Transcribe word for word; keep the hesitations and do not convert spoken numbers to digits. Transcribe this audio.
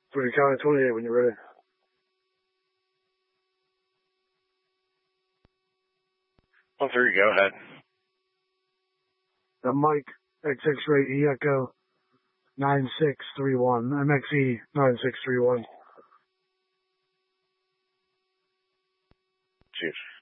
Three County twenty-eight when you're ready. One three, go ahead. The Mike X X-ray E Echo nine six three one. M X E nine six three one. Chief.